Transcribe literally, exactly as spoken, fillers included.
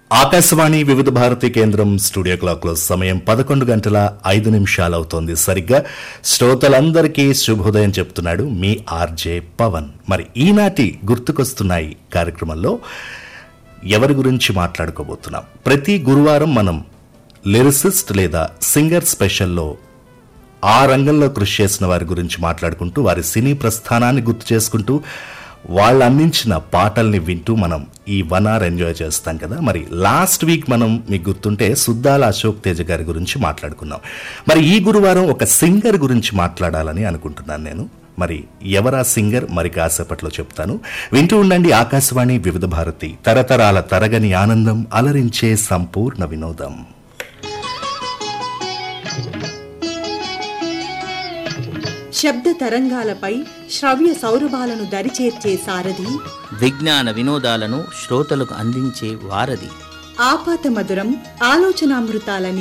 ఆకాశవాణి వివిధ భారతి కేంద్రం studio clock లో సమయం పదకొండు గంటల ఐదు నిమిషాలు అవుతోంది. సరిగ్గా శ్రోతలందరికీ శుభోదయం చెప్తున్నాడు మీ ఆర్జే పవన్. మరి ఈనాటి గుర్తుకొస్తున్నాయి కార్యక్రమంలో ఎవరి గురించి మాట్లాడుకోబోతున్నాం? ప్రతి గురువారం మనం లిరిసిస్ట్ లేదా సింగర్ స్పెషల్లో ఆ రంగంలో కృషి చేసిన వారి గురించి మాట్లాడుకుంటూ వారి సినీ ప్రస్థానాన్ని గుర్తు చేసుకుంటూ వాళ్ళు అందించిన పాటల్ని వింటూ మనం ఈ వన్ అవర్ ఎంజాయ్ చేస్తాం కదా. మరి లాస్ట్ వీక్ మనం మీకు గుర్తుంటే సుద్దాల అశోక్ తేజ గారి గురించి మాట్లాడుకున్నాం. మరి ఈ గురువారం ఒక సింగర్ గురించి మాట్లాడాలని అనుకుంటున్నాను నేను. మరి ఎవరా సింగర్ మరి కాసేపట్లో చెప్తాను. వింటూ ఉండండి ఆకాశవాణి వివిధ భారతి, తరతరాల తరగని ఆనందం, అలరించే సంపూర్ణ వినోదం. శబ్ద తరంగాలపై శ్రవ్య సౌరభాలను దరిచేర్చే సారథి, విజ్ఞాన వినోదాలను శ్రోతలకు అందించే వారధి, ఆపాత మధురం ఆలోచనామృతాలని